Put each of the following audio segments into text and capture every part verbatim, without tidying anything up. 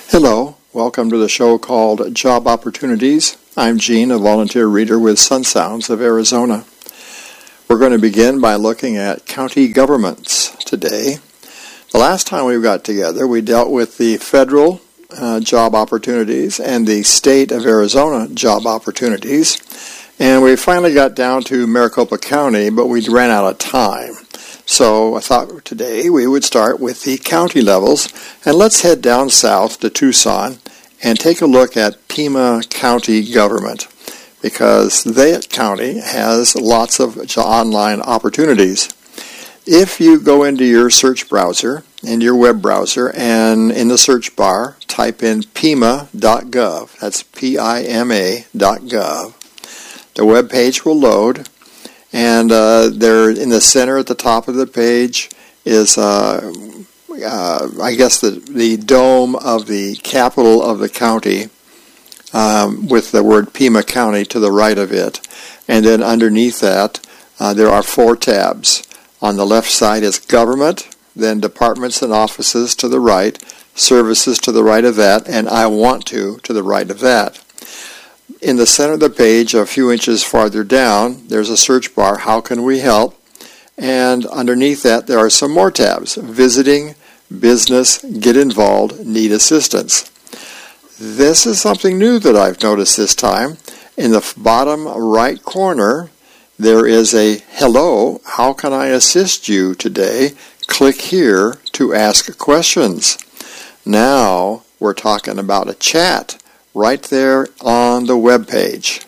Hello, welcome to the show called Job Opportunities. I'm Gene, a volunteer reader with Sun Sounds of Arizona. We're going to begin by looking at county governments today. The last time we got together, we dealt with the federal uh, job opportunities and the state of Arizona job opportunities. And we finally got down to Maricopa County, but we ran out of time. So I thought today we would start with the county levels, and let's head down south to Tucson and take a look at Pima County government, because that county has lots of online opportunities. If you go into your search browser, in your web browser, and in the search bar, type in pima dot gov, that's P I M A dot gov, the web page will load. And uh, there, in the center at the top of the page is, uh, uh, I guess, the, the dome of the capital of the county um, with the word Pima County to the right of it. And then underneath that, uh, there are four tabs. On the left side is Government, then Departments and Offices to the right, Services to the right of that, and I Want To to the right of that. In the center of the page, a few inches farther down, there's a search bar, How Can We Help? And underneath that, there are some more tabs, Visiting, Business, Get Involved, Need Assistance. This is something new that I've noticed this time. In the bottom right corner, there is a Hello, how can I assist you today? Click here to ask questions. Now we're talking about a chat right there on the web page.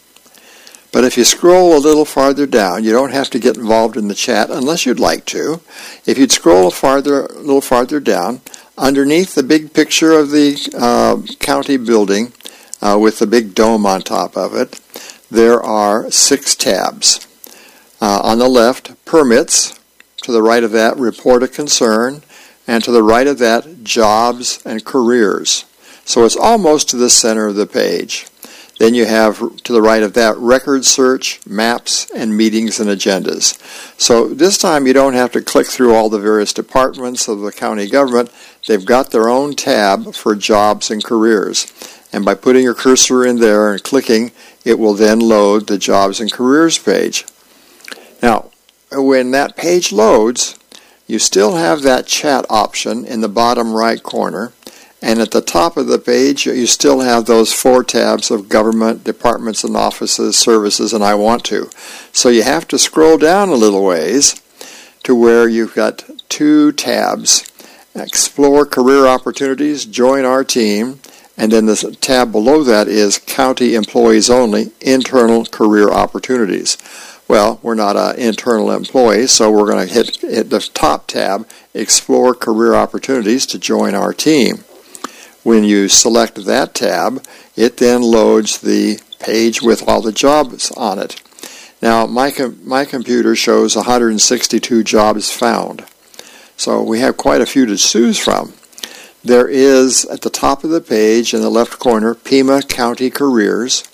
But if you scroll a little farther down, you don't have to get involved in the chat unless you'd like to. If you'd scroll farther, a little farther down, underneath the big picture of the uh, county building uh, with the big dome on top of it, there are six tabs. Uh, on the left, Permits. To the right of that, Report a Concern. And to the right of that, Jobs and Careers. So it's almost to the center of the page. Then you have, to the right of that, Record Search, Maps, and Meetings and Agendas. So this time you don't have to click through all the various departments of the county government. They've got their own tab for Jobs and Careers. And by putting your cursor in there and clicking, it will then load the Jobs and Careers page. Now, when that page loads, you still have that chat option in the bottom right corner. And at the top of the page, you still have those four tabs of Government, Departments and Offices, Services, and I Want To. So you have to scroll down a little ways to where you've got two tabs. Explore Career Opportunities, Join Our Team, and then the tab below that is County Employees Only, Internal Career Opportunities. Well, we're not an internal employee, so we're going to hit, hit the top tab, Explore Career Opportunities to Join Our Team. When you select that tab, it then loads the page with all the jobs on it. Now, my, com- my computer shows one hundred sixty-two jobs found. So we have quite a few to choose from. There is, at the top of the page in the left corner, Pima County Careers.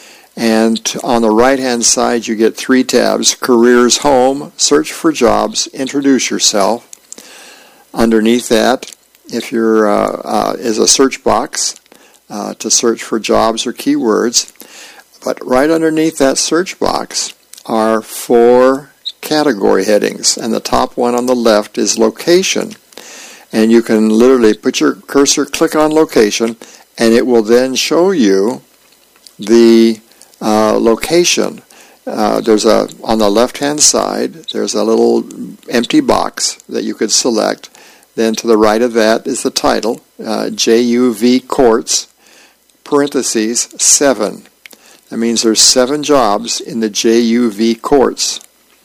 And on the right-hand side, you get three tabs, Careers Home, Search for Jobs, Introduce Yourself. Underneath that, if you're uh, uh, is a search box uh, to search for jobs or keywords. But right underneath that search box are four category headings, and the top one on the left is location. And you can literally put your cursor, click on location, and it will then show you the uh, location. Uh, there's a on the left-hand side, there's a little empty box that you could select. Then to the right of that is the title, uh, J U V Courts, parentheses, seven. That means there's seven jobs in the J U V Courts.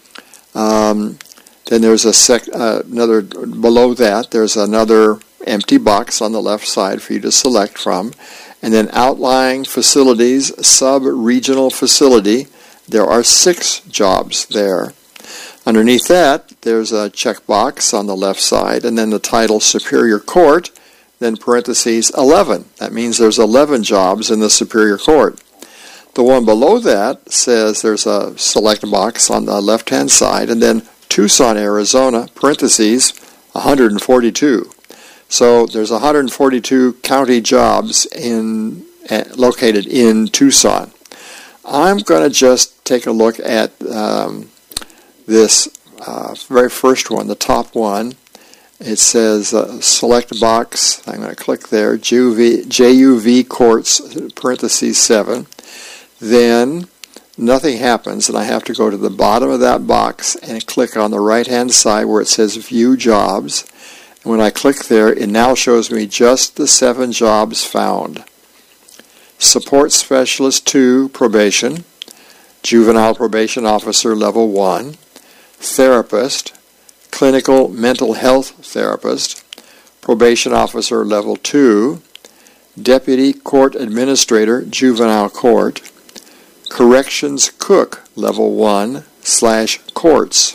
Um, then there's a sec, uh, another, below that, there's another empty box on the left side for you to select from. And then outlying facilities, sub-regional facility, there are six jobs there. Underneath that, there's a checkbox on the left side, and then the title Superior Court, then parentheses eleven. That means there's eleven jobs in the Superior Court. The one below that says there's a select box on the left-hand side, and then Tucson, Arizona, parentheses one hundred forty-two. So there's one hundred forty-two county jobs in uh, located in Tucson. I'm going to just take a look at um, this uh, very first one, the top one. It says uh, select box. I'm going to click there, J U V, J U V courts, parentheses seven. Then nothing happens, and I have to go to the bottom of that box and click on the right-hand side where it says View Jobs. And when I click there, it now shows me just the seven jobs found. Support Specialist two, Probation, Juvenile Probation Officer Level one, Therapist, Clinical Mental Health Therapist, Probation Officer Level two, Deputy Court Administrator, Juvenile Court, Corrections Cook Level one slash Courts.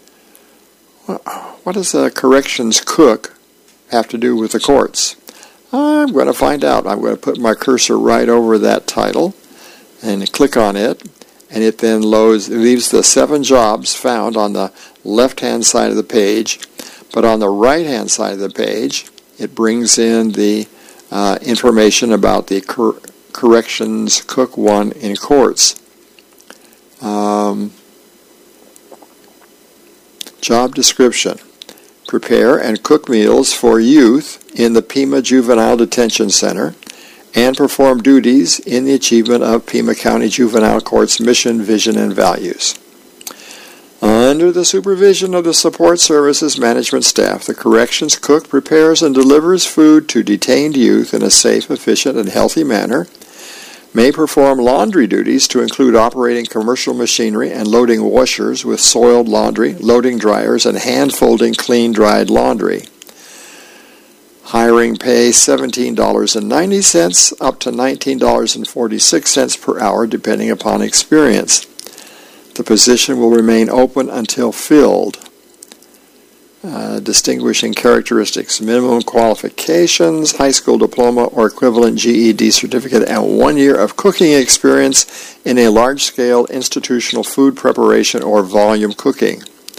What does a corrections cook have to do with the courts? I'm going to find out. I'm going to put my cursor right over that title and click on it, and it then loads, it leaves the seven jobs found on the left-hand side of the page, but on the right-hand side of the page, it brings in the uh, information about the cor- corrections cook one in courts. Um, job description. Prepare and cook meals for youth in the Pima Juvenile Detention Center and perform duties in the achievement of Pima County Juvenile Court's mission, vision, and values. Under the supervision of the Support Services Management staff, the corrections cook prepares and delivers food to detained youth in a safe, efficient, and healthy manner, may perform laundry duties to include operating commercial machinery and loading washers with soiled laundry, loading dryers, and hand-folding clean, dried laundry. Hiring pay seventeen dollars and ninety cents up to nineteen dollars and forty-six cents per hour, depending upon experience. The position will remain open until filled. Uh, distinguishing characteristics: minimum qualifications, high school diploma or equivalent G E D certificate, and one year of cooking experience in a large-scale institutional food preparation or volume cooking.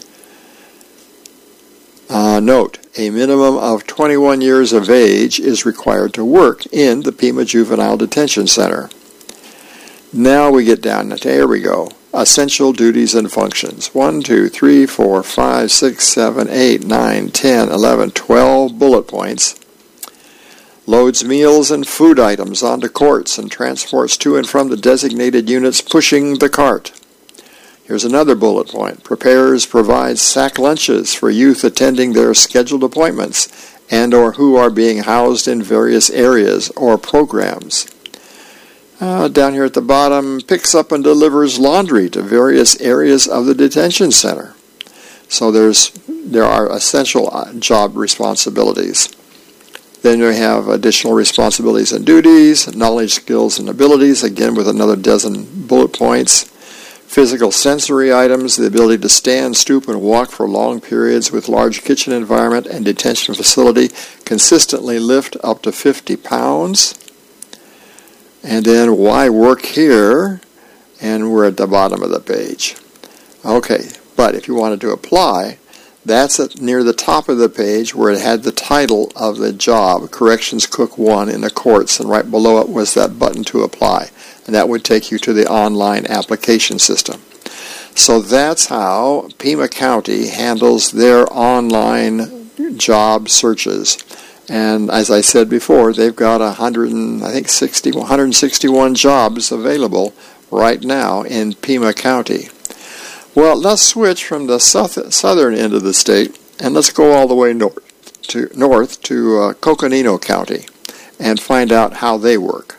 Uh, note, a minimum of twenty-one years of age is required to work in the Pima Juvenile Detention Center. Now we get down, there we go. Essential duties and functions. one, two, three, four, five, six, seven, eight, nine, ten, eleven, twelve bullet points. Loads meals and food items onto courts and transports to and from the designated units pushing the cart. Here's another bullet point. Prepares, provides sack lunches for youth attending their scheduled appointments and or who are being housed in various areas or programs. Uh, down here at the bottom, picks up and delivers laundry to various areas of the detention center. So there's there are essential job responsibilities. Then we have additional responsibilities and duties, knowledge, skills, and abilities, again with another dozen bullet points. Physical sensory items, the ability to stand, stoop, and walk for long periods with large kitchen environment and detention facility, consistently lift up to fifty pounds. And then why work here? And we're at the bottom of the page. Okay, but if you wanted to apply, that's at near the top of the page where it had the title of the job, Corrections Cook one in the courts, and right below it was that button to apply. And that would take you to the online application system. So that's how Pima County handles their online job searches. And as I said before, they've got one hundred, I think sixty, one hundred sixty-one jobs available right now in Pima County. Well, let's switch from the south, southern end of the state and let's go all the way north to north to uh, Coconino County and find out how they work.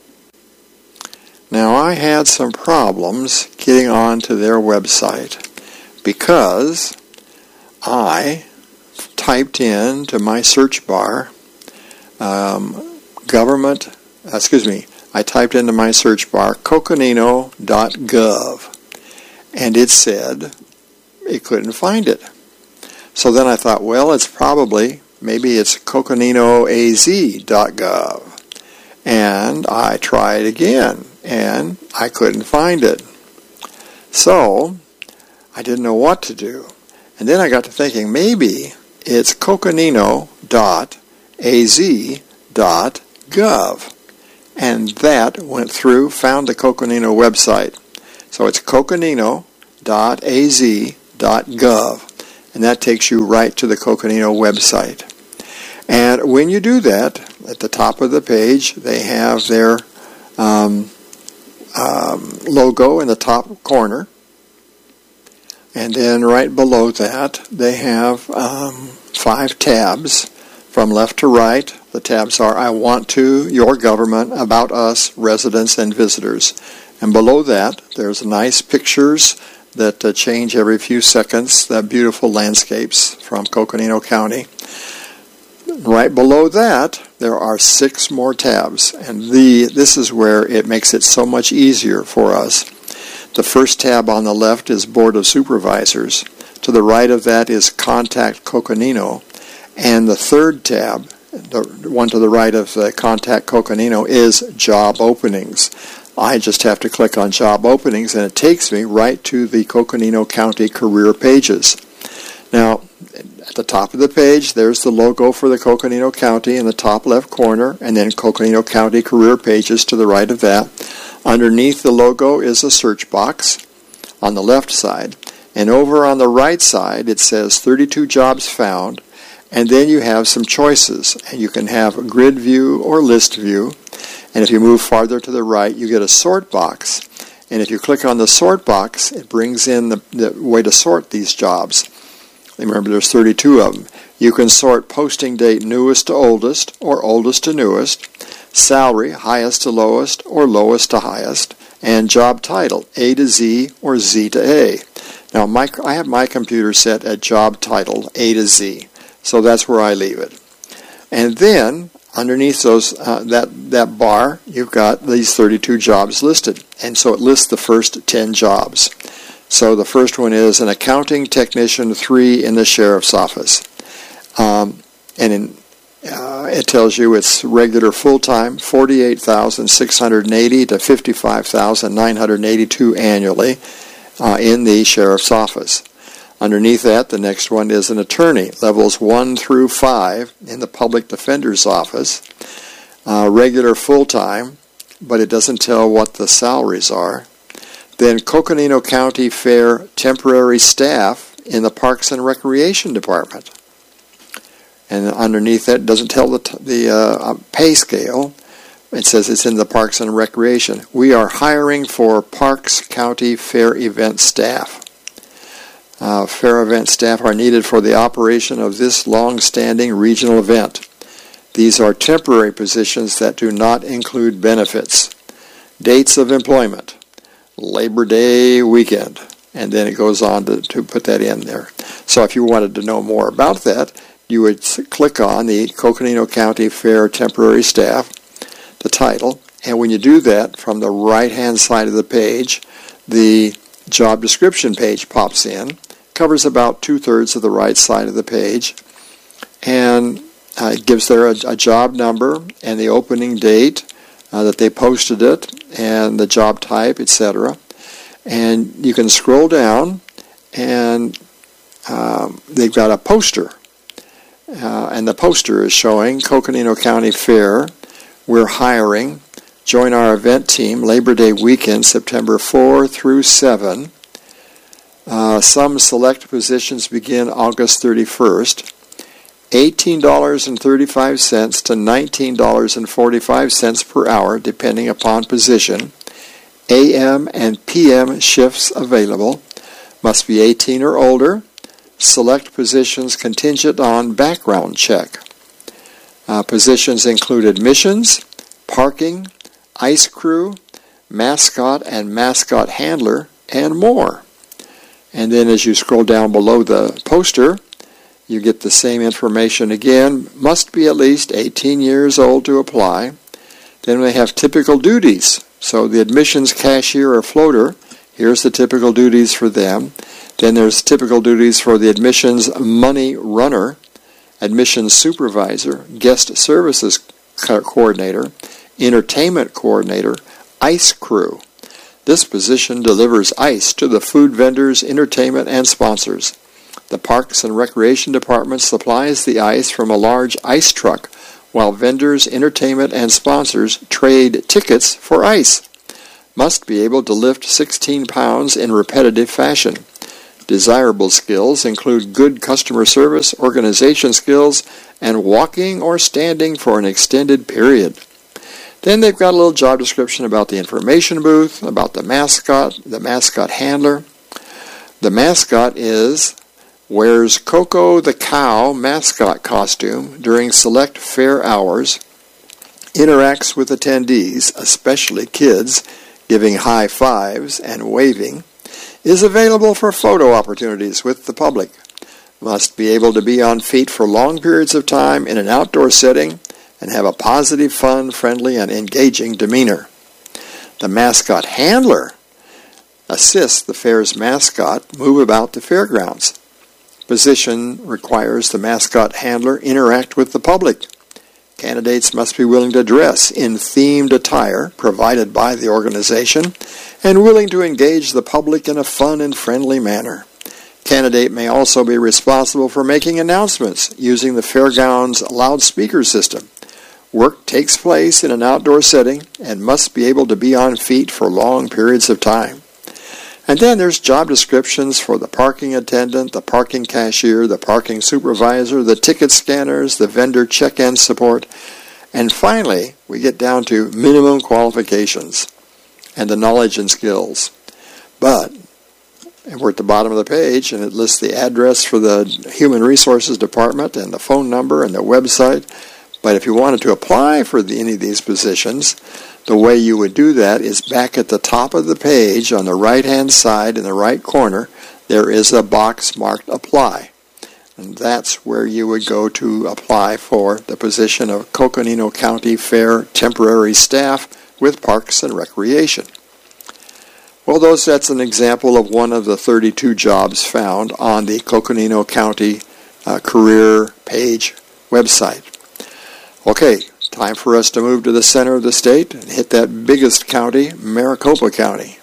Now, I had some problems getting onto their website because I typed in to my search bar um, government, excuse me, I typed into my search bar coconino dot gov, and it said it couldn't find it. So then I thought, well, it's probably, maybe it's coconino a z dot gov. And I tried again, and I couldn't find it. So I didn't know what to do. And then I got to thinking, maybe it's coconino dot a z dot gov. And that went through, found the Coconino website. So it's coconino dot a z dot gov. And that takes you right to the Coconino website. And when you do that, at the top of the page, they have their um, um, logo in the top corner. And then right below that, they have um, five tabs from left to right. The tabs are I Want To, Your Government, About Us, Residents, and Visitors. And below that, there's nice pictures that uh, change every few seconds, the beautiful landscapes from Coconino County. Right below that, there are six more tabs, and the this is where it makes it so much easier for us. The first tab on the left is Board of Supervisors. To the right of that is Contact Coconino, and the third tab, the one to the right of the Contact Coconino, is Job Openings. I just have to click on Job Openings, and it takes me right to the Coconino County career pages. Now, at the top of the page, there's the logo for the Coconino County in the top left corner, and then Coconino County career pages to the right of that. Underneath the logo is a search box on the left side, and over on the right side it says thirty-two jobs found, and then you have some choices, and you can have grid view or list view, and if you move farther to the right you get a sort box, and if you click on the sort box it brings in the, the way to sort these jobs. Remember, there's thirty-two of them. You can sort posting date newest to oldest or oldest to newest, salary highest to lowest or lowest to highest, and job title A to Z or Z to A. Now, my, I have my computer set at job title A to Z, so that's where I leave it. And then underneath those uh, that that bar, you've got these thirty-two jobs listed, and so it lists the first ten jobs. So the first one is an accounting technician three in the sheriff's office. Um, and in, uh, it tells you it's regular full-time, forty-eight thousand six hundred eighty to fifty-five thousand nine hundred eighty-two annually uh, in the sheriff's office. Underneath that, the next one is an attorney, levels one through five in the public defender's office. Uh, regular full-time, but it doesn't tell what the salaries are. Then Coconino County Fair temporary staff in the Parks and Recreation Department. And underneath that, it doesn't tell the, t- the uh, pay scale. It says it's in the Parks and Recreation. We are hiring for Parks County Fair event staff. Uh, fair event staff are needed for the operation of this long-standing regional event. These are temporary positions that do not include benefits. Dates of employment. Labor Day weekend, and then it goes on to, to put that in there. So if you wanted to know more about that, you would click on the Coconino County Fair temporary staff, the title, and when you do that, from the right-hand side of the page, the job description page pops in, covers about two-thirds of the right side of the page, and uh, it gives there a, a job number and the opening date, Uh, that they posted it, and the job type, et cetera. And you can scroll down, and um, they've got a poster. Uh, and the poster is showing Coconino County Fair. We're hiring. Join our event team Labor Day weekend, September fourth through seventh. Uh, some select positions begin August thirty-first. eighteen dollars and thirty-five cents to nineteen dollars and forty-five cents per hour, depending upon position. A M and P M shifts available. Must be eighteen or older. Select positions contingent on background check. Uh, positions include admissions, parking, ice crew, mascot and mascot handler, and more. And then as you scroll down below the poster, you get the same information again. Must be at least eighteen years old to apply. Then we have typical duties. So the admissions cashier or floater, here's the typical duties for them. Then there's typical duties for the admissions money runner, admissions supervisor, guest services coordinator, entertainment coordinator, ice crew. This position delivers ice to the food vendors, entertainment, and sponsors. The Parks and Recreation Department supplies the ice from a large ice truck while vendors, entertainment, and sponsors trade tickets for ice. Must be able to lift sixteen pounds in repetitive fashion. Desirable skills include good customer service, organization skills, and walking or standing for an extended period. Then they've got a little job description about the information booth, about the mascot, the mascot handler. The mascot is wears Coco the Cow mascot costume during select fair hours, interacts with attendees, especially kids, giving high fives and waving, is available for photo opportunities with the public, must be able to be on feet for long periods of time in an outdoor setting, and have a positive, fun, friendly, and engaging demeanor. The mascot handler assists the fair's mascot move about the fairgrounds. Position requires the mascot handler interact with the public. Candidates must be willing to dress in themed attire provided by the organization and willing to engage the public in a fun and friendly manner. Candidate may also be responsible for making announcements using the fairground's loudspeaker system. Work takes place in an outdoor setting and must be able to be on feet for long periods of time. And then there's job descriptions for the parking attendant, the parking cashier, the parking supervisor, the ticket scanners, the vendor check-in support. And finally, we get down to minimum qualifications and the knowledge and skills. But we're at the bottom of the page, and it lists the address for the Human Resources Department and the phone number and the website. But if you wanted to apply for the, any of these positions, the way you would do that is back at the top of the page on the right-hand side in the right corner, there is a box marked Apply. And that's where you would go to apply for the position of Coconino County Fair temporary staff with Parks and Recreation. Well, those that's an example of one of the thirty-two jobs found on the Coconino County uh, career page website. Okay, time for us to move to the center of the state and hit that biggest county, Maricopa County.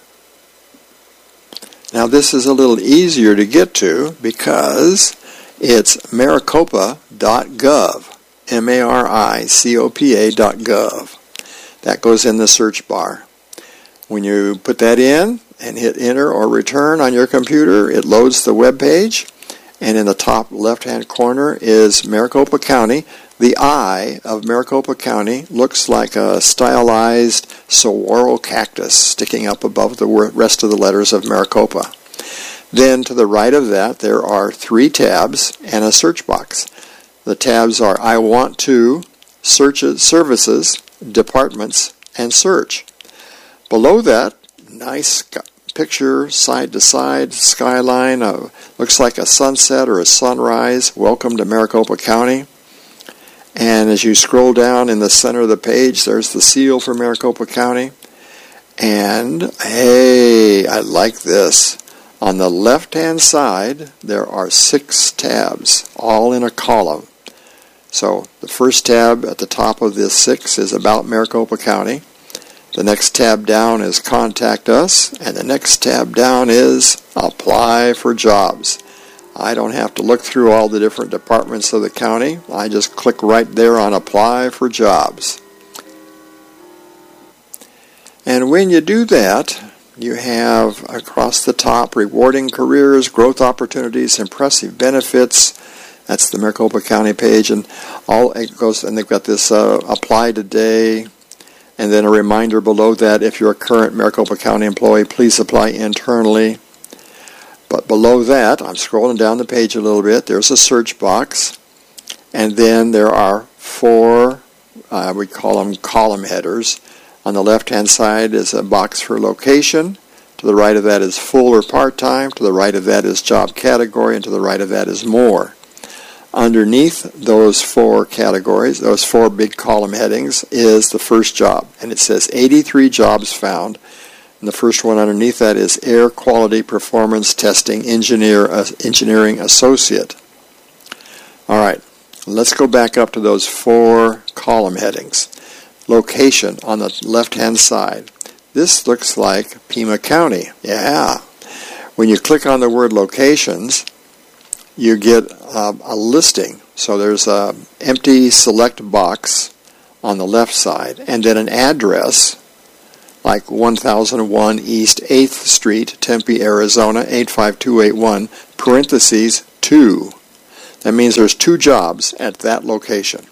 Now this is a little easier to get to because it's maricopa dot gov, M A R I C O P A dot gov. That goes in the search bar. When you put that in and hit enter or return on your computer, it loads the web page, and in the top left-hand corner is Maricopa County. The eye of Maricopa County looks like a stylized saguaro cactus sticking up above the rest of the letters of Maricopa. Then to the right of that, there are three tabs and a search box. The tabs are I Want To, Searches, Services, Departments, and Search. Below that, nice picture, side to side, skyline, uh, looks like a sunset or a sunrise. Welcome to Maricopa County. And as you scroll down in the center of the page, there's the seal for Maricopa County. And, hey, I like this. On the left-hand side, there are six tabs, all in a column. So the first tab at the top of this six is About Maricopa County. The next tab down is Contact Us. And the next tab down is Apply for Jobs. I don't have to look through all the different departments of the county. I just click right there on Apply for Jobs. And when you do that, you have across the top rewarding careers, growth opportunities, impressive benefits. That's the Maricopa County page, and all it goes. And they've got this uh, Apply Today, and then a reminder below that if you're a current Maricopa County employee, please apply internally. But below that, I'm scrolling down the page a little bit, there's a search box, and then there are four, uh, we call them column headers. On the left-hand side is a box for location. To the right of that is full or part-time. To the right of that is job category, and to the right of that is more. Underneath those four categories, those four big column headings, is the first job, and it says eighty-three jobs found. And the first one underneath that is Air Quality Performance Testing Engineer, uh, Engineering Associate. All right, let's go back up to those four column headings. Location on the left-hand side. This looks like Pima County. Yeah. When you click on the word locations, you get uh, a listing. So there's an empty select box on the left side, and then an address like one thousand one East eighth Street, Tempe, Arizona, eight five two eight one, parentheses, two. That means there's two jobs at that location.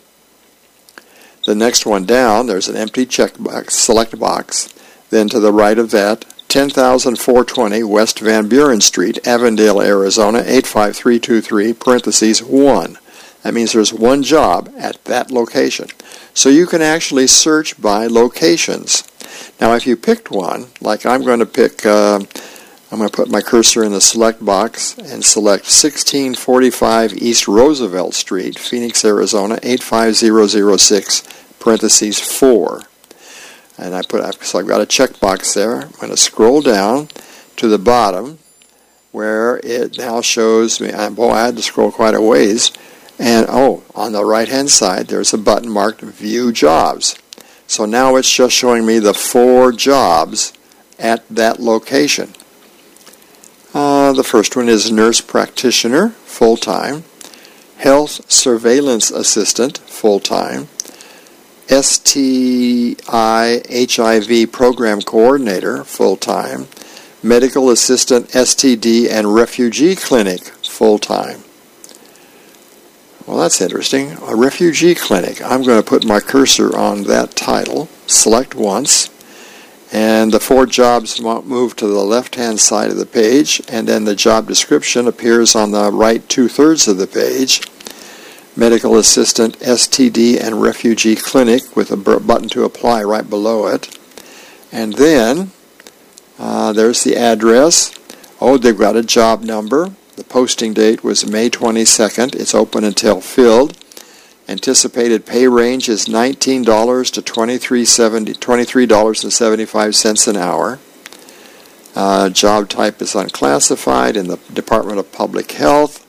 The next one down, there's an empty check box, select box. Then to the right of that, ten thousand four hundred twenty West Van Buren Street, Avondale, Arizona, eight five three two three, parentheses, one. That means there's one job at that location. So you can actually search by locations. Now, if you picked one, like I'm going to pick, uh, I'm going to put my cursor in the select box and select sixteen forty-five East Roosevelt Street, Phoenix, Arizona, eight five zero zero six, parentheses, four. And I put, so I've got a checkbox there. I'm going to scroll down to the bottom where it now shows me, boy, I had to scroll quite a ways. And, oh, on the right-hand side, there's a button marked View Jobs. So now it's just showing me the four jobs at that location. Uh, the first one is Nurse Practitioner, full-time. Health Surveillance Assistant, full-time. S T I H I V Program Coordinator, full-time. Medical Assistant, S T D and Refugee Clinic, full-time. Well, that's interesting. A refugee clinic. I'm going to put my cursor on that title, select once, and the four jobs move to the left-hand side of the page, and then the job description appears on the right two-thirds of the page. Medical Assistant, S T D, and Refugee Clinic with a button to apply right below it. And then uh, there's the address. Oh, they've got a job number. The posting date was May twenty-second. It's open until filled. Anticipated pay range is nineteen dollars to twenty-three dollars and seventy-five cents an hour. Uh, job type is unclassified in the Department of Public Health.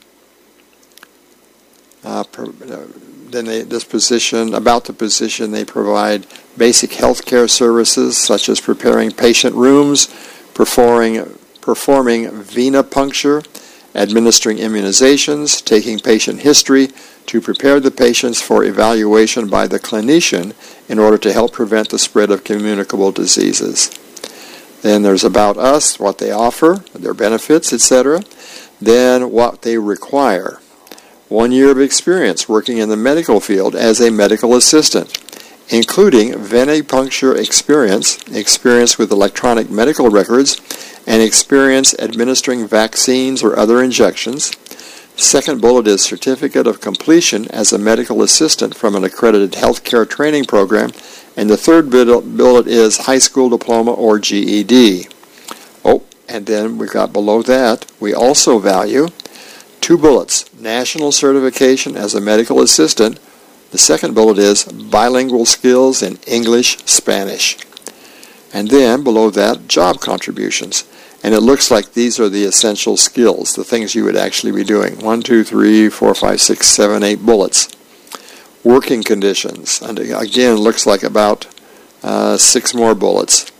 Uh, per, uh, then they, this position, about the position, they provide basic health care services such as preparing patient rooms, performing, performing venipuncture, administering immunizations, taking patient history to prepare the patients for evaluation by the clinician in order to help prevent the spread of communicable diseases. Then there's about us, what they offer, their benefits, et cetera. Then what they require. One year of experience working in the medical field as a medical assistant, including venipuncture experience, experience with electronic medical records, and experience administering vaccines or other injections. Second bullet is certificate of completion as a medical assistant from an accredited healthcare training program. And the third bullet is high school diploma or G E D. Oh, and then we've got below that, we also value two bullets, national certification as a medical assistant. The second bullet is bilingual skills in English, Spanish. And then below that, job contributions. And it looks like these are the essential skills, the things you would actually be doing. One, two, three, four, five, six, seven, eight bullets. Working conditions. And again, it looks like about uh, six more bullets.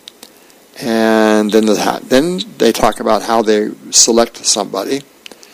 And then, the, then they talk about how they select somebody.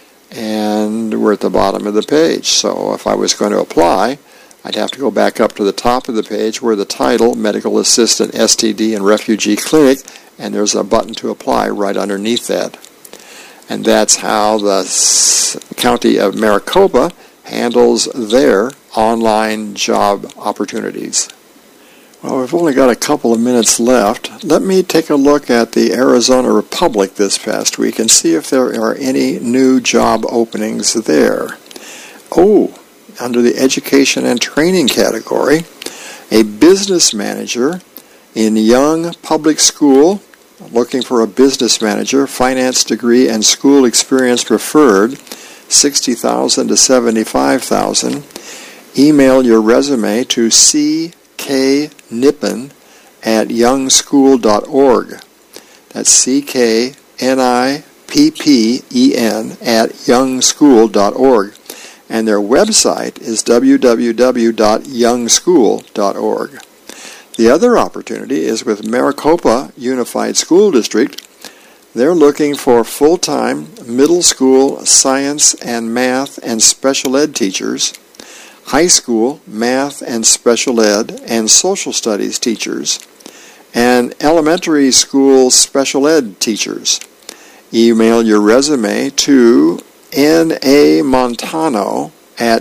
And we're at the bottom of the page. So if I was going to apply, I'd have to go back up to the top of the page where the title, Medical Assistant, S T D, and Refugee Clinic, and there's a button to apply right underneath that. And that's how the County of Maricopa handles their online job opportunities. Well, we've only got a couple of minutes left. Let me take a look at the Arizona Republic this past week and see if there are any new job openings there. Oh, under the Education and Training category, a business manager in Young Public School, looking for a business manager, finance degree and school experience preferred, sixty thousand dollars to seventy-five thousand dollars. Email your resume to c k nippen at young school dot org. That's C K N I P P E N at young school dot org. And their website is w w w dot young school dot org. The other opportunity is with Maricopa Unified School District. They're looking for full-time middle school science and math and special ed teachers, high school math and special ed and social studies teachers, and elementary school special ed teachers. Email your resume to namontano